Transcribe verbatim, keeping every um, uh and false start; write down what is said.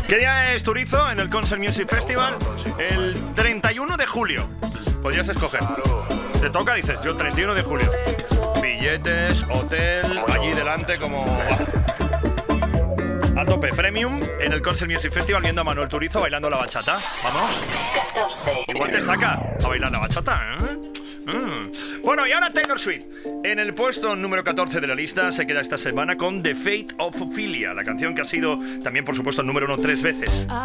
¿Qué día es Turizo en el Concert Music Festival? El treinta y uno de julio. Podrías escoger. Te toca, dices, yo treinta y uno de julio. Billetes, hotel, allí delante como... A tope, Premium en el Concert Music Festival viendo a Manuel Turizo bailando la bachata. Vamos. catorce. Igual te saca a bailar la bachata, ¿eh? Mm. Bueno, y ahora Taylor Swift. En el puesto número catorce de la lista se queda esta semana con The Fate of Ophelia, la canción que ha sido también, por supuesto, el número uno tres veces.